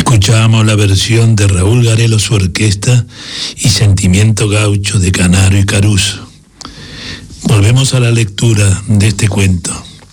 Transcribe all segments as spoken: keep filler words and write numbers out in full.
Escuchábamos la versión de Raúl Garelo, su orquesta, y Sentimiento Gaucho de Canaro y Caruso. Volvemos a la lectura de este cuento.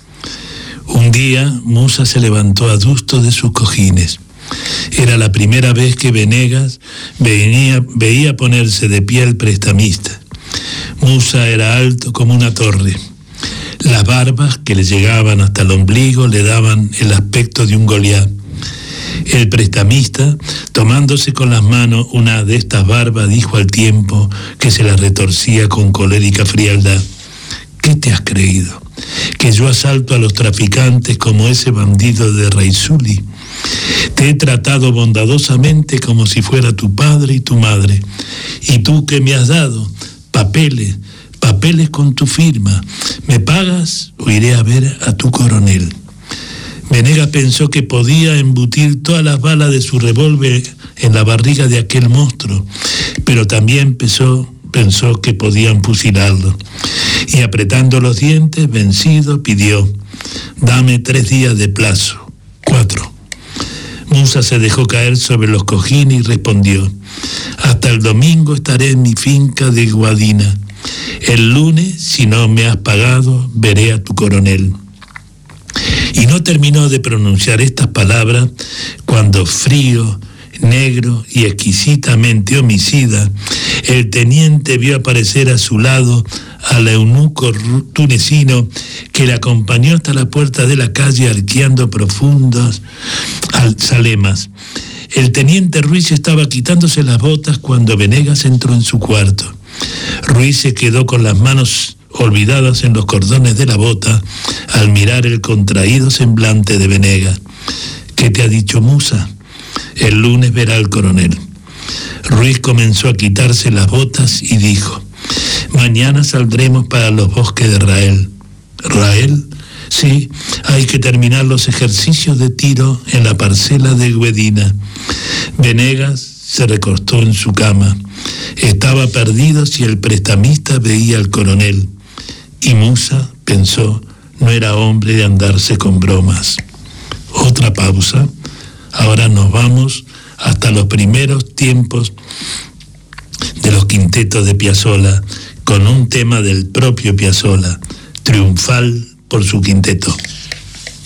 Un día, Musa se levantó adusto de sus cojines. Era la primera vez que Venegas venía, veía ponerse de pie al prestamista. Musa era alto como una torre. Las barbas que le llegaban hasta el ombligo le daban el aspecto de un Goliat. El prestamista, tomándose con las manos una de estas barbas, dijo al tiempo que se la retorcía con colérica frialdad: ¿qué te has creído? ¿Que yo asalto a los traficantes como ese bandido de Raizuli? Te he tratado bondadosamente como si fuera tu padre y tu madre. ¿Y tú qué me has dado? Papeles, papeles con tu firma. ¿Me pagas o iré a ver a tu coronel? Venegas pensó que podía embutir todas las balas de su revólver en la barriga de aquel monstruo, pero también pensó, pensó que podían fusilarlo. Y apretando los dientes, vencido, pidió: dame tres días de plazo. Cuatro. Musa se dejó caer sobre los cojines y respondió: hasta el domingo estaré en mi finca de Guadina. El lunes, si no me has pagado, veré a tu coronel. Y no terminó de pronunciar estas palabras cuando, frío, negro y exquisitamente homicida, el teniente vio aparecer a su lado al eunuco tunecino que le acompañó hasta la puerta de la calle arqueando profundos zalemas. El teniente Ruiz estaba quitándose las botas cuando Venegas entró en su cuarto. Ruiz se quedó con las manos olvidadas en los cordones de la bota al mirar el contraído semblante de Venegas. ¿Qué te ha dicho Musa? El lunes verá al coronel. Ruiz comenzó a quitarse las botas y dijo: mañana saldremos para los bosques de Rael. ¿Rael? Sí, hay que terminar los ejercicios de tiro en la parcela de Guedina. Venegas se recostó en su cama. Estaba perdido si el prestamista veía al coronel. Y Musa pensó, no era hombre de andarse con bromas. Otra pausa. Ahora nos vamos hasta los primeros tiempos de los quintetos de Piazzolla, con un tema del propio Piazzolla, triunfal por su quinteto.